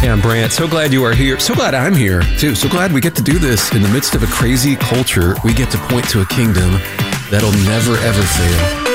Yeah, I'm Brant. So glad you are here. So glad I'm here, too. So glad we get to do this in the midst of a crazy culture. We get to point to a kingdom that'll never, ever fail.